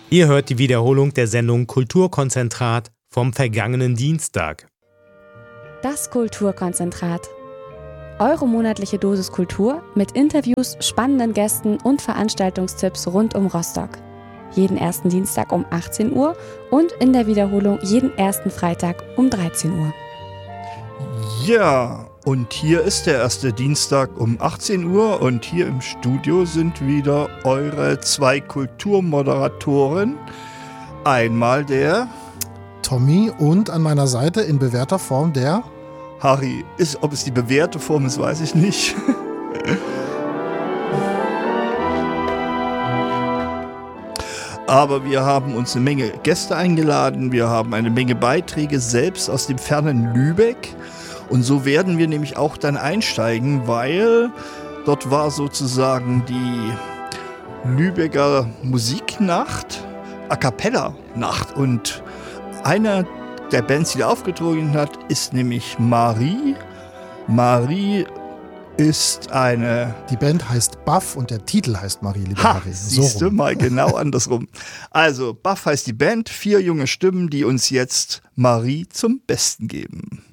Ihr hört die Wiederholung der Sendung Kulturkonzentrat vom vergangenen Dienstag. Das Kulturkonzentrat. Eure monatliche Dosis Kultur mit Interviews, spannenden Gästen und Veranstaltungstipps rund um Rostock. Jeden ersten Dienstag um 18 Uhr und in der Wiederholung jeden ersten Freitag um 13 Uhr. Ja, und hier ist der erste Dienstag um 18 Uhr und hier im Studio sind wieder eure zwei Kulturmoderatoren. Einmal der Tommy und an meiner Seite in bewährter Form der Harry. Ob es die bewährte Form ist, weiß ich nicht. Aber wir haben uns eine Menge Gäste eingeladen, wir haben eine Menge Beiträge selbst aus dem fernen Lübeck. Und so werden wir nämlich auch dann einsteigen, weil dort war sozusagen die Lübecker Musiknacht, A Cappella-Nacht. Und einer der Bands, die da aufgetreten hat, ist nämlich Marie. Marie ist eine... Die Band heißt Buff und der Titel heißt Marie, lieber Harry. Siehst du mal, genau andersrum. Also, Buff heißt die Band, 4 junge Stimmen, die uns jetzt Marie zum Besten geben.